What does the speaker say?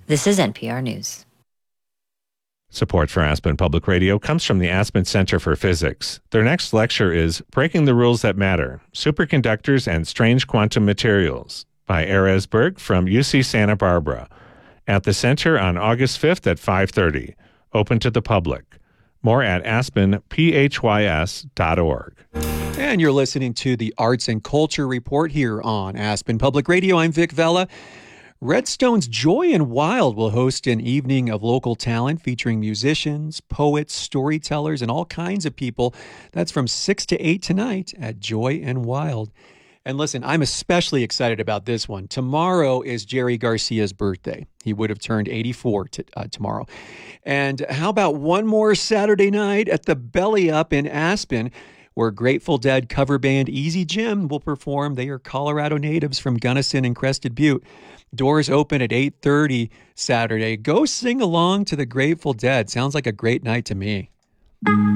This is NPR News. Support for Aspen Public Radio comes from the Aspen Center for Physics. Their next lecture is Breaking the Rules That Matter, Superconductors and Strange Quantum Materials by Erez Berg from UC Santa Barbara at the center on August 5th at 5:30. Open to the public. More at aspenphys.org. And you're listening to the Arts and Culture Report here on Aspen Public Radio. I'm Vic Vela. Redstone's Joy and Wild will host an evening of local talent featuring musicians, poets, storytellers, and all kinds of people. That's from 6 to 8 tonight at Joy and Wild. And listen, I'm especially excited about this one. Tomorrow is Jerry Garcia's birthday. He would have turned 84 tomorrow. And how about one more Saturday night at the Belly Up in Aspen, where Grateful Dead cover band Easy Jim will perform. They are Colorado natives from Gunnison and Crested Butte. Doors open at 8:30 Saturday. Go sing along to the Grateful Dead. Sounds like a great night to me.